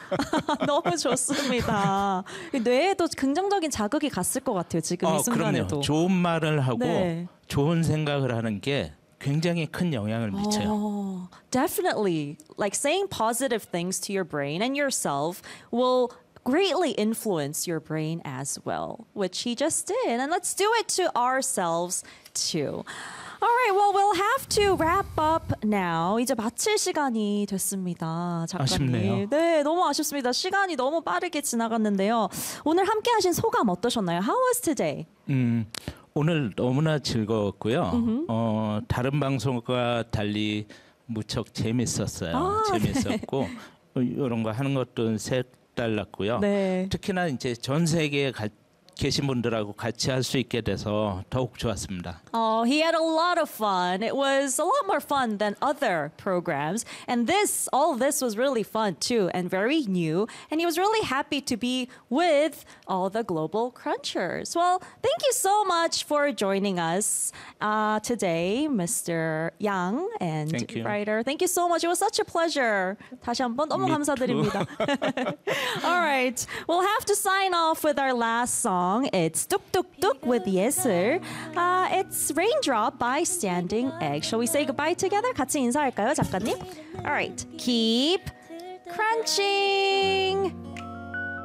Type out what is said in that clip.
너무 좋습니다. 뇌에도 긍정적인 자극이 갔을 것 같아요. 지금 이 순간에도. 그럼요. 좋은 말을 하고 네. 좋은 생각을 하는 게 굉장히 큰 영향을 미쳐요. Oh, definitely. Like saying positive things to your brain and yourself will greatly influence your brain as well, which he just did. And let's do it to ourselves too. All right, well, we'll have to wrap up now. 이제 마칠 시간이 됐습니다. 작가님. 아쉽네요. 네, 너무 아쉽습니다. 시간이 너무 빠르게 지나갔는데요. 오늘 함께 하신 소감 어떠셨나요? How was today? 오늘 너무나 즐거웠고요. 다른 방송과 달리 무척 재밌었어요. 재밌었고 이런 거 하는 것도 색달랐고요. 네. 특히나 이제 전 세계에 계신 분들하고 같이 할 수 있게 돼서 더욱 좋았습니다. Oh, he had a lot of fun. It was a lot more fun than other programs. And all of this was really fun too and very new. And he was really happy to be with all the Global Crunchers. Well, thank you so much for joining us today, Mr. Yang and Thank you. writer. Thank you so much. It was such a pleasure. 다시 한번 너무 감사드립니다. All right. We'll have to sign off with our last song. It's Tuk Tuk Tuk with 예슬. It's Raindrop by Standing Egg. Shall we say goodbye together? 같이 인사할까요, 작가님? All right. Keep crunching.